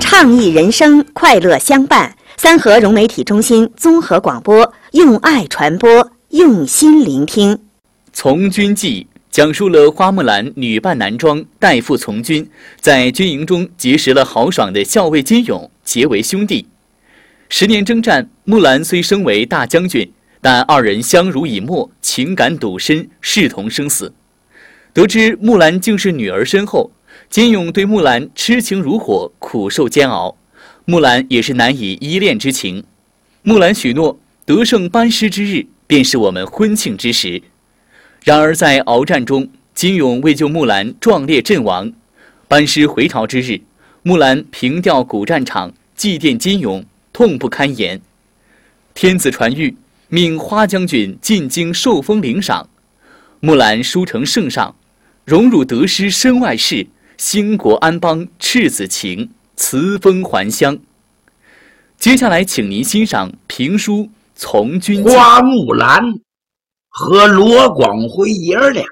倡议人生，快乐相伴。三河融媒体中心综合广播，用爱传播，用心聆听。《 从军记》讲述了花木兰女扮男装代父从军，在军营中结识了豪爽的校尉金勇，结为兄弟。10年征战，木兰虽升为大将军，但二人相濡以沫，情感笃深，视同生死。得知木兰竟是女儿身后，金勇对木兰痴情如火，苦受煎熬。木兰也是难以依恋之情。木兰许诺，得胜班师之日，便是我们婚庆之时。然而在鏖战中，金勇为救木兰壮烈阵亡。班师回朝之日，木兰凭吊古战场，祭奠金勇，痛不堪言。天子传谕，命花将军进京受封领赏。木兰书成圣上，荣辱得失身外事，兴国安邦赤子情，辞封还乡。接下来请您欣赏评书《从军记》。 花木兰和罗广辉爷儿俩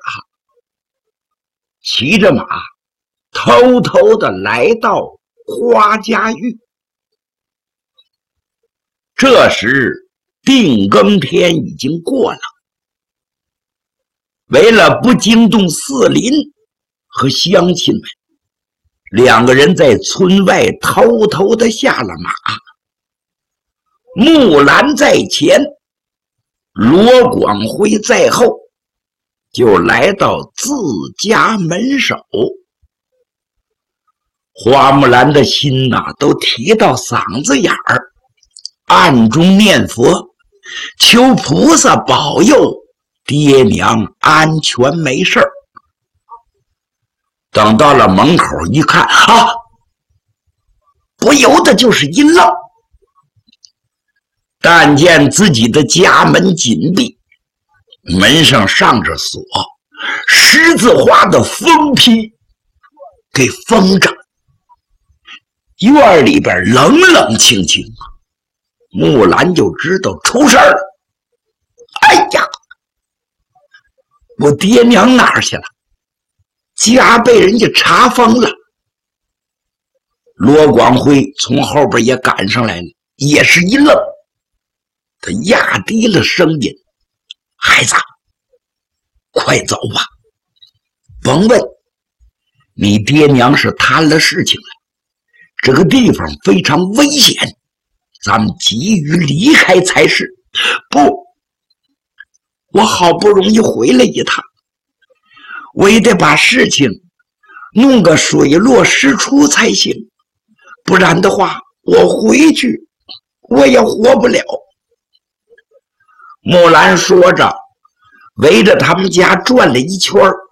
骑着马偷偷的来到花家峪。这时定更天已经过了，为了不惊动四邻和乡亲们，两个人在村外偷偷的下了马。木兰在前，罗广辉在后，就来到自家门首。花木兰的心都提到嗓子眼儿，暗中念佛，求菩萨保佑爹娘安全没事儿。等到了门口一看，不由得就是一愣。但见自己的家门紧闭，门上上着锁，十字花的封皮给封着，院里边冷冷清清，木兰就知道出事儿了。哎呀，我爹娘哪儿去了？家被人家查封了。罗广辉从后边也赶上来了，也是一愣，他压低了声音：“孩子，快走吧，甭问，你爹娘是摊了事情了，这个地方非常危险，咱们急于离开才是。不，我好不容易回来一趟，我也得把事情弄个水落石出才行，不然的话，我回去我也活不了。”木兰说着，围着他们家转了一圈，